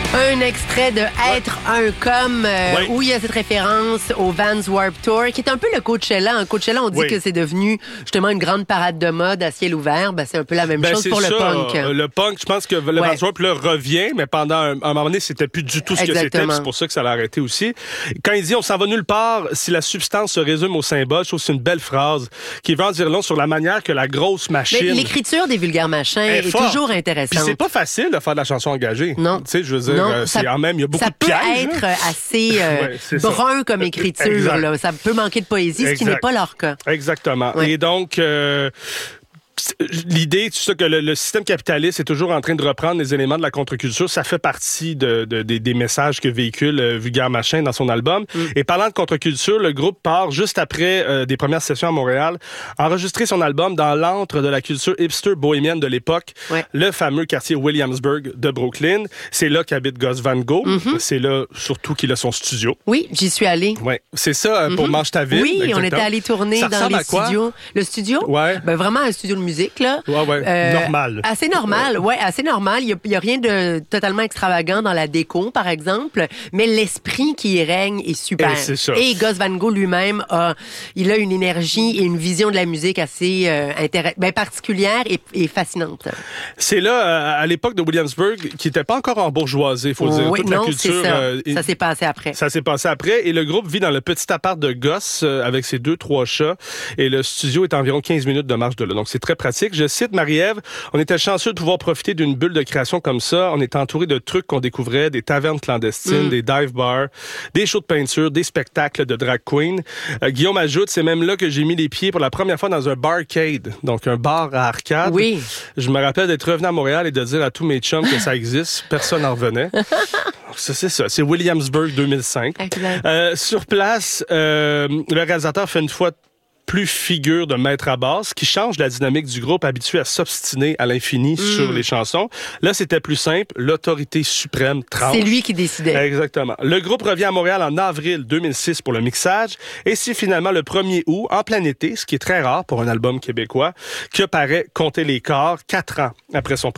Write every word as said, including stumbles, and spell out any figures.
Un extrait de Être ouais. un comme, euh, ouais. où il y a cette référence au Vans Warped Tour, qui est un peu le Coachella. Un Coachella, on dit oui. que c'est devenu justement une grande parade de mode à ciel ouvert. Ben, c'est un peu la même ben, chose pour ça. le punk. Euh, le punk, je pense que le ouais. Vans Warped là, revient, mais pendant un, un moment donné, c'était plus du tout ce Exactement. que c'était. C'est pour ça que ça l'a arrêté aussi. Quand il dit « on s'en va nulle part si la substance se résume au symbole », je trouve que c'est une belle phrase qui veut en dire long sur la manière que la grosse machine... Mais l'écriture des vulgaires machins est, est toujours intéressante. Puis c'est pas facile de faire de la chanson engagée. Non. Tu sais, je veux dire, euh, c'est en même, il y a beaucoup ça de pièges. Ça peut être là. assez euh, ouais, brun ça. comme écriture. Là. Ça peut manquer de poésie, exact. ce qui n'est pas leur cas. Exactement. Ouais. Et donc... Euh, l'idée, c'est ça que le, le système capitaliste est toujours en train de reprendre les éléments de la contre-culture. Ça fait partie de, de, de, des messages que véhicule euh, Vulgaire Machin dans son album. Mm. Et parlant de contre-culture, le groupe part juste après euh, des premières sessions à Montréal, enregistrer son album dans l'antre de la culture hipster bohémienne de l'époque, ouais. le fameux quartier Williamsburg de Brooklyn. C'est là qu'habite Gus Van Gogh. Mm-hmm. C'est là surtout qu'il a son studio. Oui, j'y suis allée. Ouais, c'est ça mm-hmm. pour Mange ta ville. Oui, exactement. on était allés tourner ça dans les studios. Le studio? Ouais. Ben vraiment un studio de musique. Là. Ouais, ouais. Euh, normal. Assez normal, ouais, assez normal. Il n'y a, a rien de totalement extravagant dans la déco, par exemple, mais l'esprit qui y règne est super. Et, c'est ça. Et Gus Van Gogh lui-même, a, il a une énergie et une vision de la musique assez euh, intéress- ben, particulière et, et fascinante. C'est là, à l'époque de Williamsburg, qui n'était pas encore en bourgeoisie, il faut oh, dire. Oui, Toute non, la culture, c'est ça. Euh, ça s'est passé après. Ça s'est passé après. Et le groupe vit dans le petit appart de Gus euh, avec ses deux, trois chats. Et le studio est à environ quinze minutes de marche de là. Donc, c'est très pratique. Je cite Marie-Ève, on était chanceux de pouvoir profiter d'une bulle de création comme ça. On était entouré de trucs qu'on découvrait, des tavernes clandestines, mm. des dive bars, des shows de peinture, des spectacles de drag queen. Euh, Guillaume ajoute, c'est même là que j'ai mis les pieds pour la première fois dans un barcade, donc un bar à arcade. Oui. Je me rappelle d'être revenu à Montréal et de dire à tous mes chums que ça existe. Personne n'en revenait. Ça, c'est ça. C'est Williamsburg deux mille cinq. Euh, sur place, euh, le réalisateur fait une fois plus figure de maître à basse, qui change la dynamique du groupe habitué à s'obstiner à l'infini mmh. sur les chansons. Là, c'était plus simple. L'autorité suprême tranche. C'est lui qui décidait. Exactement. Le groupe revient à Montréal en avril deux mille six pour le mixage. Et c'est finalement le premier août, en plein été, ce qui est très rare pour un album québécois, que paraît Compter les corps, quatre ans après son